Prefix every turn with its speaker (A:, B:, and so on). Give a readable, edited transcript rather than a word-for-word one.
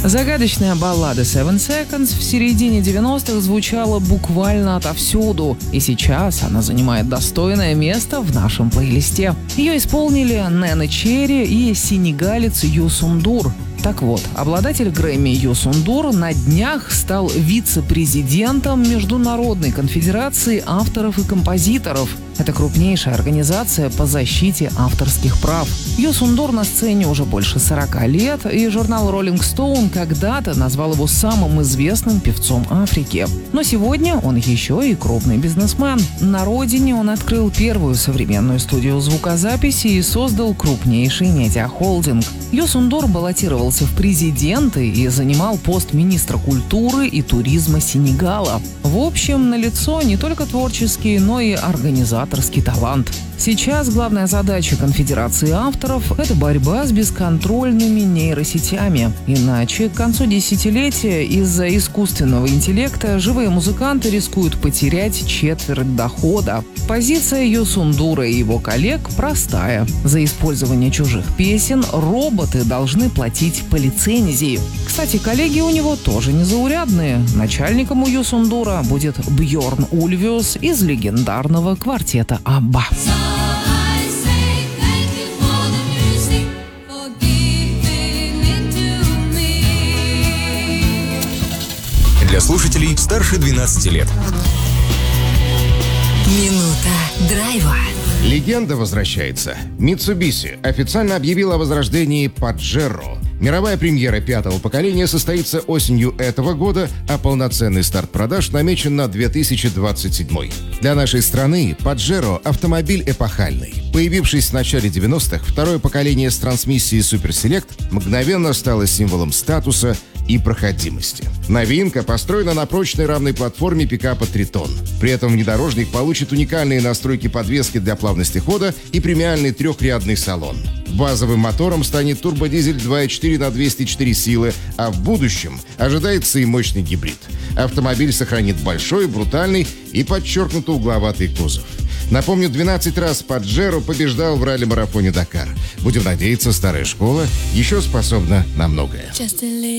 A: Загадочная баллада Seven Seconds в середине 90-х звучала буквально отовсюду, и сейчас она занимает достойное место в нашем плейлисте. Ее исполнили Нена Черри и сенегалец Youssou N'Dour. Так вот, обладатель Грэмми Youssou N'Dour на днях стал вице-президентом Международной конфедерации авторов и композиторов. Это крупнейшая организация по защите авторских прав. Youssou N'Dour на сцене уже больше 40 лет, и журнал Rolling Stone когда-то назвал его самым известным певцом Африки. Но сегодня он еще и крупный бизнесмен. На родине он открыл первую современную студию звукозаписи и создал крупнейший медиахолдинг. Youssou N'Dour баллотировался в президенты и занимал пост министра культуры и туризма Сенегала. В общем, налицо не только творческий, но и организаторский талант. Сейчас главная задача конфедерации авторов – это борьба с бесконтрольными нейросетями. Иначе к концу десятилетия из-за искусственного интеллекта живые музыканты рискуют потерять четверть дохода. Позиция Youssou N'Dour и его коллег простая. За использование чужих песен роботы должны платить по лицензии. Кстати, коллеги у него тоже незаурядные. Начальником у Youssou N'Dour будет Бьорн Ульвиус из легендарного квартета Абба.
B: Для слушателей старше 12 лет.
C: Минута драйва.
D: Легенда возвращается. Mitsubishi официально объявила о возрождении Pajero. Мировая премьера пятого поколения состоится осенью этого года, а полноценный старт продаж намечен на 2027. Для нашей страны Pajero – автомобиль эпохальный. Появившись в начале 90-х, второе поколение с трансмиссией Super Select мгновенно стало символом статуса и проходимости. Новинка построена на прочной равной платформе пикапа Triton. При этом внедорожник получит уникальные настройки подвески для плавности хода и премиальный трехрядный салон. Базовым мотором станет турбодизель 2.4 на 204 силы, а в будущем ожидается и мощный гибрид. Автомобиль сохранит большой, брутальный и подчеркнуто угловатый кузов. Напомню, 12 раз Pajero побеждал в ралли-марафоне Дакар. Будем надеяться, старая школа еще способна на многое.